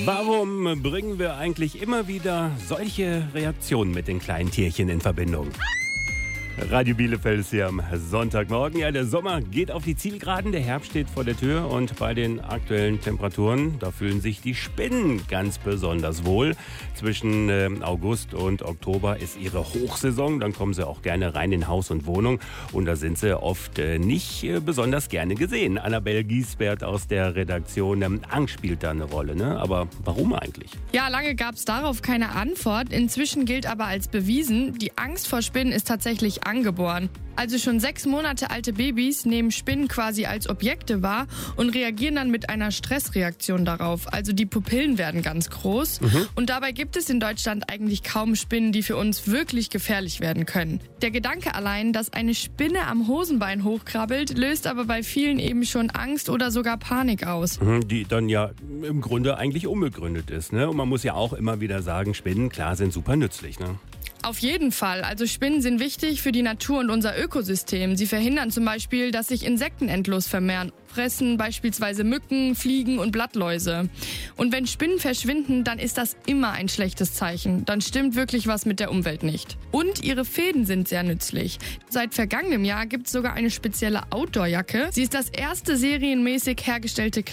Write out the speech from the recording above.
Warum bringen wir eigentlich immer wieder solche Reaktionen mit den kleinen Tierchen in Verbindung? Radio Bielefeld ist hier am Sonntagmorgen. Ja, der Sommer geht auf die Zielgeraden, der Herbst steht vor der Tür und bei den aktuellen Temperaturen, da fühlen sich die Spinnen ganz besonders wohl. Zwischen August und Oktober ist ihre Hochsaison, dann kommen sie auch gerne rein in Haus und Wohnung und da sind sie oft nicht besonders gerne gesehen. Annabelle Giesbert aus der Redaktion, Angst spielt da eine Rolle, ne? Aber warum eigentlich? Ja, lange gab es darauf keine Antwort. Inzwischen gilt aber als bewiesen, die Angst vor Spinnen ist tatsächlich angeboren. Also schon 6 Monate alte Babys nehmen Spinnen quasi als Objekte wahr und reagieren dann mit einer Stressreaktion darauf. Also die Pupillen werden ganz groß. Und dabei gibt es in Deutschland eigentlich kaum Spinnen, die für uns wirklich gefährlich werden können. Der Gedanke allein, dass eine Spinne am Hosenbein hochkrabbelt, löst aber bei vielen eben schon Angst oder sogar Panik aus. Die dann ja im Grunde eigentlich unbegründet ist, ne? Und man muss ja auch immer wieder sagen, Spinnen, klar, sind super nützlich, ne? Auf jeden Fall. Also Spinnen sind wichtig für die Natur und unser Ökosystem. Sie verhindern zum Beispiel, dass sich Insekten endlos vermehren, fressen beispielsweise Mücken, Fliegen und Blattläuse. Und wenn Spinnen verschwinden, dann ist das immer ein schlechtes Zeichen. Dann stimmt wirklich was mit der Umwelt nicht. Und ihre Fäden sind sehr nützlich. Seit vergangenem Jahr gibt es sogar eine spezielle Outdoor-Jacke. Sie ist das erste serienmäßig hergestellte